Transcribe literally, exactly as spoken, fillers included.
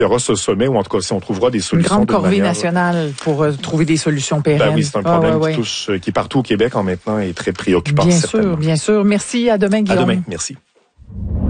il y aura ce sommet, ou en tout cas, si on trouvera des solutions. Une grande corvée manière, nationale pour euh, trouver des solutions pérennes. Ben oui, c'est un problème ah, ouais, qui ouais. touche, qui est partout au Québec en maintenant est très préoccupant. Bien certainement. sûr, bien sûr. Merci. À demain, Guillaume. À demain. Merci.